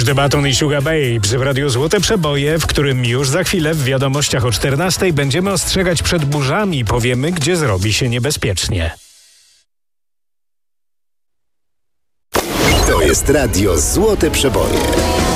The Baton i Sugar Babes w Radiu Złote Przeboje, w którym już za chwilę w wiadomościach o 14 będziemy ostrzegać przed burzami. Powiemy, gdzie zrobi się niebezpiecznie. To jest Radio Złote Przeboje.